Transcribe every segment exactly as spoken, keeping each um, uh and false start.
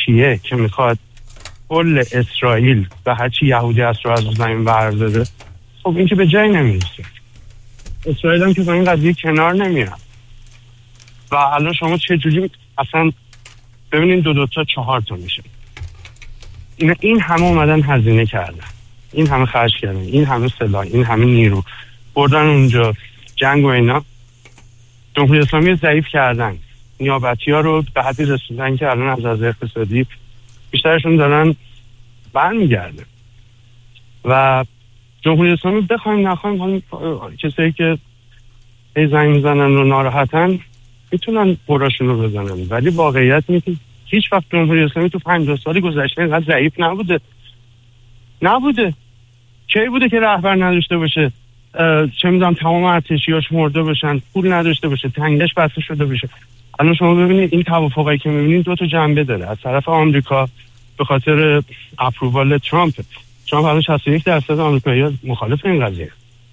ترکیه که میخواد کل اسرائیل و هرچی یهودی هست رو از زمین برداره، خب این که به جایی نمیرسه. اسرائیل هم که با این قضیه کنار نمیاد و الان شما چه جوری اصلا ببینین دو دوتا چهار تا میشه. این این همه اومدن هزینه کردن، این همه خرج کردن، این همه سلاح، این همه نیرو بردن اونجا، جنگ و اینا. جمهوری اسلامی ضعیف کردن، نیابتی ها رو به حدی رسوندن که الان از از اقتصادی بیشترشون دارن برمیگرده و جمهوری اسلامی بخوایم نخوایم کسایی که ای زنگ میزنن و ناراحتن میتونن براشون رو بزنن، ولی واقعیت اینه که هیچ وقت جمهوری اسلامی تو پنجاه سال گذشته اینقدر ضعیف نبوده نبوده کی بوده که رهبر نداشته باشه، چه میدونم تمام ارتشیاش مرده باشن، پول نداشته باشه، تنگش بسته شده بشه. الان شما ببینید این توافقایی که میبینید دو تا جنبه داره. از طرف آمریکا به خاطر اپرووال ترامپ ترامپ الان شصت و یک درصد آمریکایی‌ها مخالف این قضیه.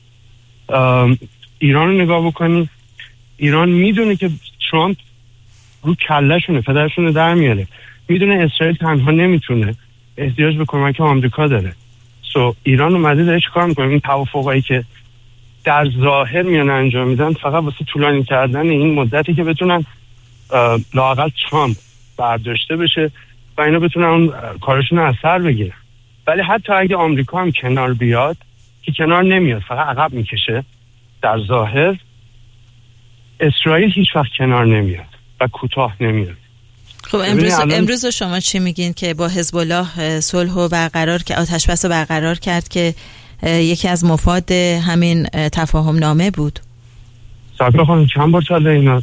ایران رو نگاه بکنید، ایران میدونه که ترامپ رو کلهشونه، پدرشونه در میاره، میدونه اسرائیل تنها نمیتونه، احتیاج به کمک آمریکا داره. سو ایران اومده داره چیکار میکنه؟ این توافقایی که در ظاهر میان انجام میدن فقط واسه طولانی کردن این مدتی که بتونن لااقل ترامپ برداشته بشه و اینا بتونن اون کارشون رو اثر بگیره. ولی حتی اگه آمریکا هم کنار بیاد، که کنار نمیاد، فقط عقب میکشه در ظاهر، اسرائیل هیچ وقت کنار نمیاد و کوتاه نمیاد. خب امروز الان... امروز شما چی میگین که با حزب الله صلح و برقرار که آتش بس برقرار کرد که یکی از مفاد همین تفاهم نامه بود؟ ساکر خانم چند بار چاله اینا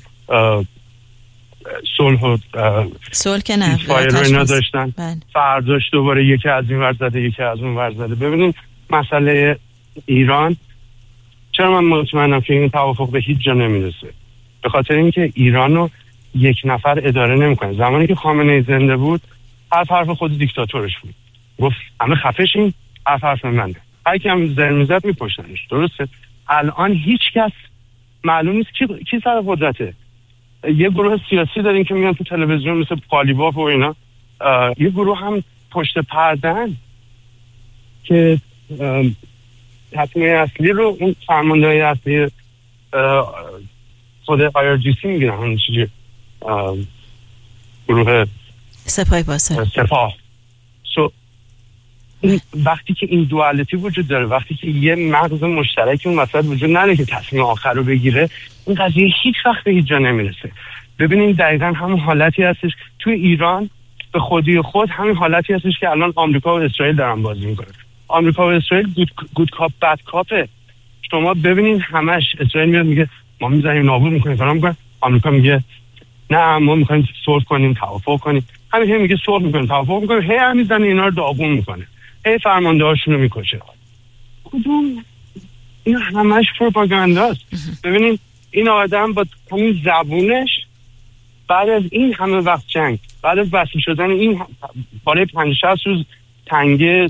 صلح و صلح که نه فایر اینا داشتن، فرداش دوباره یکی از این ور زده یکی از اون ور زده. ببینید مسئله ایران، چرا من مطمئنم که این توافق به هیچ جا نمیرسه؟ به خاطر اینکه ایرانو یک نفر اداره نمیکنه. زمانی که خامنه‌ای زنده بود هر حرف خود دیکتاتورش بود، گفت همه خفه شین، هر حرف منه، هر کی هم زر میزد میپشتنش. درسته؟ الان هیچ کس معلوم نیست کی کی سر قدرته. یه گروه سیاسی دارین که میان تو تلویزیون مثل قالیباف و اینا، یه گروه هم پشت پرده‌ن که تصمیم اصلی رو اون فرماندهی اصلی خود آی آر جی سی میگیرن، همون چیزی گروه سپاه باسر سپاه. سو این وقتی که این دوالتی وجود داره، وقتی که یه مغز مشترک اون وسط وجود نداره که تصمیم آخر رو بگیره، این قضیه هیچ وقت به هیچ جا نمیرسه. ببینید دقیقاً همون حالتی هستش توی ایران، به خودی خود همین حالتی هستش که الان آمریکا و اسرائیل دارن بازی میکنن. آمریکا و اسرائیل گود, گود کاپ بد کاپه. شما ببینید همش اسرائیل میاد میگه ما میذاریم نابود میکنیم فلان میکنیم، آمریکا میگه نه ما میخوایم صلح کنیم، توافق کنیم. همین هم میگه صلح میکنیم، توافق میکنیم، هی هم میزنه اینا رو داغون میکنه، هی فرمانده‌هاشون رو میکشه. کدوم این همش پروپاگانداست. ببینید این آدم با همین زبونش بعد از این همه وقت جنگ، بعد از بسته شدن این بالای پنجاه شصت روز تنگه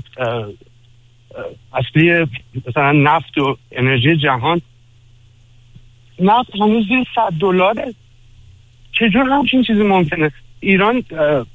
اصلی مثلا نفت و انرژی جهان، نفت هنوز زیر صد دلاره. چجور همچین چیزی ممکنه؟ ایران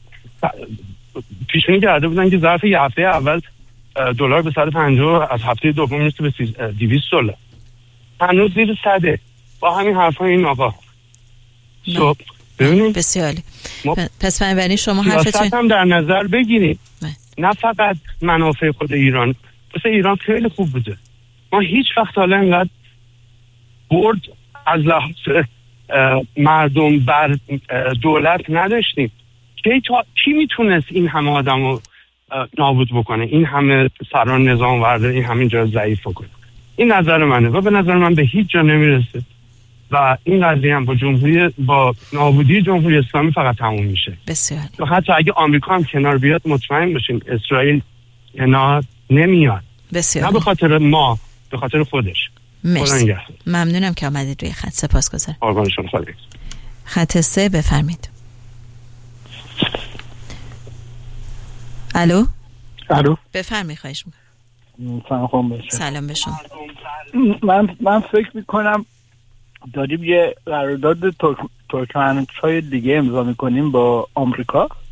پیشونی کرده بودن که ظرف یه هفته اول دلار به صد و پنجاه، از هفته دوم میرسه به دویست دلار، هنوز زیر صده با همین حرفای این آقا. صبح ببینید بسیار پس بنابراین شما حرفتون هم در نظر بگیرید، نه فقط منافع خود ایران. مثل ایران خیلی خوب بوده، ما هیچ وقت حالا اینقدر برد از لحاظ مردم بر دولت نداشتیم. کی تا کی میتونست این همه آدم رو نابود بکنه، این همه سران نظام ورده، این همین جا ضعیف بکنه؟ این نظر منه و به نظر من به هیچ جا نمیرسه و این قضیه هم با جمهوری با نابودی جمهوری اسلامی فقط تموم میشه. بسیار. و حتی اگه آمریکا هم کنار بیاد مطمئن باشین اسرائیل کنار نمیاد. بسیار. نه به خاطر ما، به خاطر خودش. مرسی. ممنونم که آمدید روی خط. سپاسگزارم. قربانشون خدا. خط سه بفرمایید. الو. الو. بفرمایید خواهش می‌کنم. سلام بشه. سلام به شما. من من فکر می‌کنم داریم یه قرارداد ترک... ترکمنچای دیگه امضا می‌کنیم با آمریکا